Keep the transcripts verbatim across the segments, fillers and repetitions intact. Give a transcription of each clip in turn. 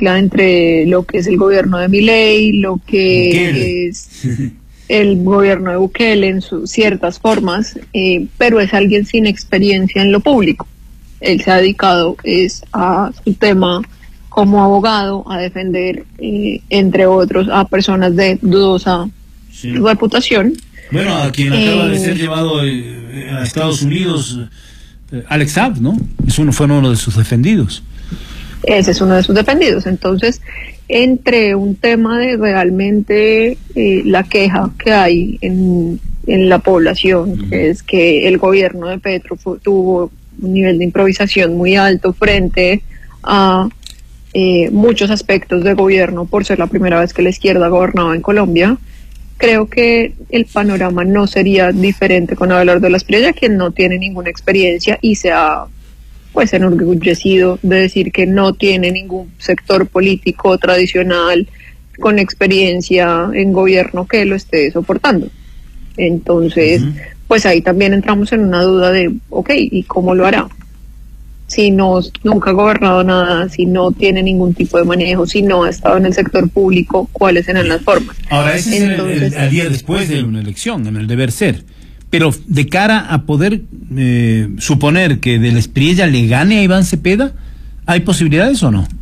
mezcla entre lo que es el gobierno de Milei, lo que Bukele. es el gobierno de Bukele en sus ciertas formas, eh, pero es alguien sin experiencia en lo público. Él se ha dedicado es a su tema como abogado, a defender, eh, entre otros, a personas de dudosa sí. reputación. Bueno, a quien acaba eh, de ser llevado eh, a Estados Unidos, eh, Alex Saab, ¿no? Es uno, fue uno de sus defendidos. Ese es uno de sus defendidos. Entonces, entre un tema de realmente eh, la queja que hay en, en la población, uh-huh. que es que el gobierno de Petro fue, tuvo un nivel de improvisación muy alto frente a eh, muchos aspectos de gobierno por ser la primera vez que la izquierda gobernaba en Colombia, creo que el panorama no sería diferente con Abelardo Lasprilla, quien no tiene ninguna experiencia y se ha pues enorgullecido de decir que no tiene ningún sector político tradicional con experiencia en gobierno que lo esté soportando. Entonces, uh-huh. pues ahí también entramos en una duda de, ok, ¿y cómo lo hará? Si no, nunca ha gobernado nada, si no tiene ningún tipo de manejo, si no ha estado en el sector público, ¿cuáles serán las formas? Ahora, ese Entonces, es el, el, el día después de una elección, en el deber ser. Pero de cara a poder eh, suponer que de Lasprilla le gane a Iván Cepeda, ¿hay posibilidades o no?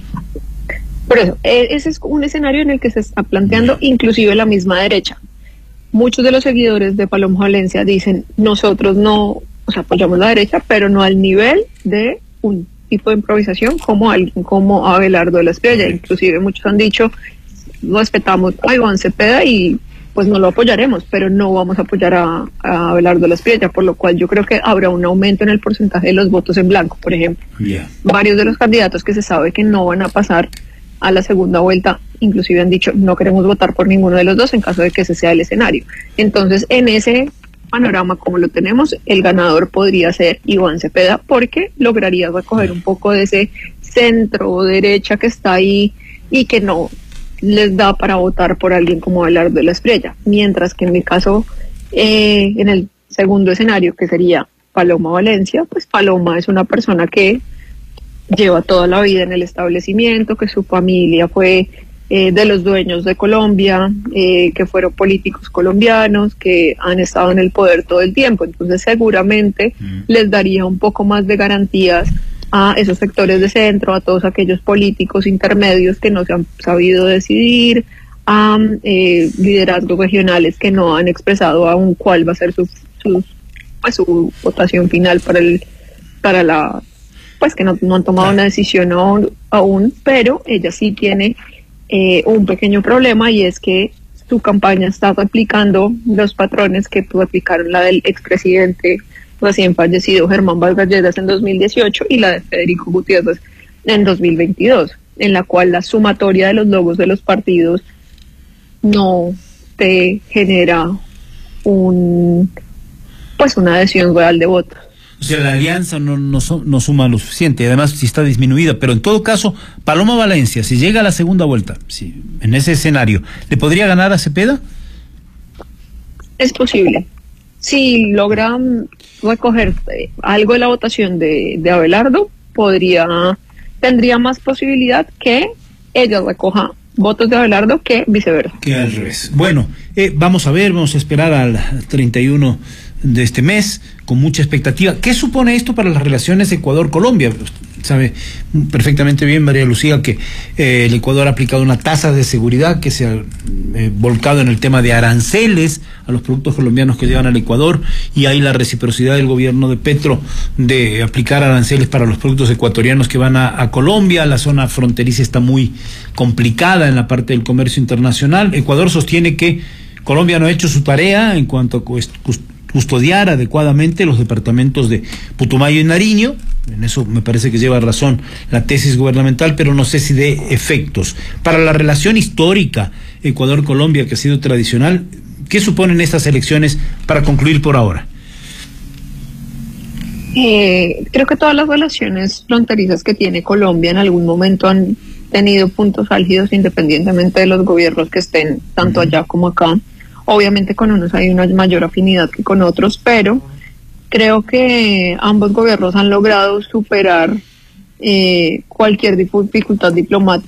Por eso, ese es un escenario en el que se está planteando inclusive la misma derecha. Muchos de los seguidores de Paloma Valencia dicen, nosotros no, o sea, apoyamos la derecha, pero no al nivel de un tipo de improvisación como alguien como Abelardo Lasprilla. Inclusive muchos han dicho, respetamos a Iván Cepeda y pues no lo apoyaremos, pero no vamos a apoyar a, a Abelardo Lasprilla, por lo cual yo creo que habrá un aumento en el porcentaje de los votos en blanco, por ejemplo. Yeah. Varios de los candidatos que se sabe que no van a pasar a la segunda vuelta, inclusive han dicho no queremos votar por ninguno de los dos en caso de que ese sea el escenario. Entonces, en ese panorama como lo tenemos, el ganador podría ser Iván Cepeda, porque lograría recoger un poco de ese centro derecha que está ahí y que no les da para votar por alguien como Abelardo Lasprilla, mientras que en mi caso, eh, en el segundo escenario, que sería Paloma Valencia, pues Paloma es una persona que lleva toda la vida en el establecimiento, que su familia fue eh, de los dueños de Colombia, eh, que fueron políticos colombianos, que han estado en el poder todo el tiempo, entonces seguramente mm. les daría un poco más de garantías a esos sectores de centro, a todos aquellos políticos intermedios que no se han sabido decidir, a eh, liderazgos regionales que no han expresado aún cuál va a ser su, su, pues, su votación final para el para la pues que no, no han tomado una decisión aún, aún pero ella sí tiene eh, un pequeño problema, y es que su campaña está replicando los patrones que replicaron la del expresidente recién fallecido Germán Vargas Lleras en dos mil dieciocho y la de Federico Gutiérrez en dos mil veintidós, en la cual la sumatoria de los logos de los partidos no te genera un pues una adhesión real de votos. O sea, la alianza no, no, no suma lo suficiente, además si está disminuida, pero en todo caso, Paloma Valencia, si llega a la segunda vuelta, si en ese escenario, ¿le podría ganar a Cepeda? Es posible. Si logran recoger algo de la votación de, de Abelardo, podría, tendría más posibilidad que ella recoja votos de Abelardo que viceversa. Que al revés. Bueno, eh, vamos a ver, vamos a esperar al treinta y uno de este mes con mucha expectativa. ¿Qué supone esto para las relaciones Ecuador-Colombia? Sabe perfectamente bien María Lucía que eh, el Ecuador ha aplicado una tasa de seguridad que se ha eh, volcado en el tema de aranceles a los productos colombianos que llegan al Ecuador, y hay la reciprocidad del gobierno de Petro de aplicar aranceles para los productos ecuatorianos que van a, a Colombia. La zona fronteriza está muy complicada en la parte del comercio internacional. Ecuador sostiene que Colombia no ha hecho su tarea en cuanto a custodiar adecuadamente los departamentos de Putumayo y Nariño. En eso me parece que lleva razón la tesis gubernamental, pero no sé si de efectos. Para la relación histórica Ecuador-Colombia, que ha sido tradicional, ¿qué suponen estas elecciones para concluir por ahora? Eh, creo que todas las relaciones fronterizas que tiene Colombia en algún momento han tenido puntos álgidos independientemente de los gobiernos que estén tanto allá como acá. Obviamente con unos hay una mayor afinidad que con otros, pero creo que ambos gobiernos han logrado superar eh, cualquier dificultad diplomática